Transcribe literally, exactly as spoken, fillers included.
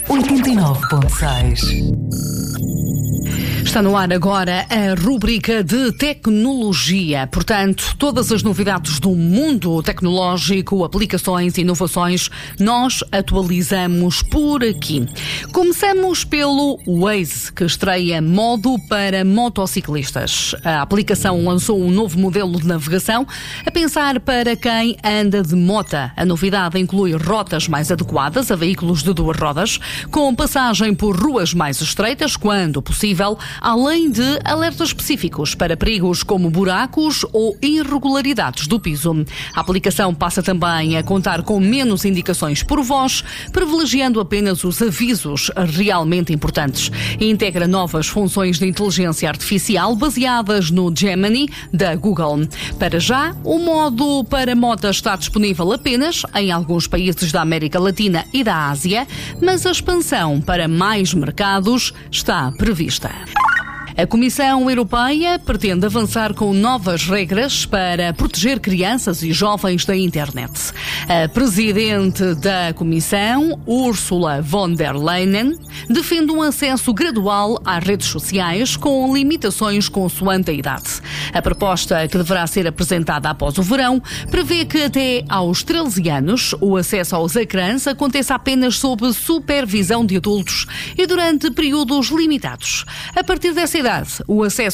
oitenta e nove ponto seis. Está no ar agora a rúbrica de tecnologia. Portanto, todas as novidades do mundo tecnológico, aplicações e inovações, nós atualizamos por aqui. Começamos pelo Waze, que estreia modo para motociclistas. A aplicação lançou um novo modelo de navegação a pensar para quem anda de mota. A novidade inclui rotas mais adequadas a veículos de duas rodas, com passagem por ruas mais estreitas, quando possível, além de alertas específicos para perigos como buracos ou irregularidades do piso. A aplicação passa também a contar com menos indicações por voz, privilegiando apenas os avisos realmente importantes. E integra novas funções de inteligência artificial baseadas no Gemini da Google. Para já, o modo para moto está disponível apenas em alguns países da América Latina e da Ásia, mas a expansão para mais mercados está prevista. A Comissão Europeia pretende avançar com novas regras para proteger crianças e jovens da internet. A presidente da Comissão, Ursula von der Leyen, defende um acesso gradual às redes sociais com limitações consoante a idade. A proposta, que deverá ser apresentada após o verão, prevê que até aos treze anos o acesso aos ecrãs aconteça apenas sob supervisão de adultos e durante períodos limitados. A partir dessa idade, o acesso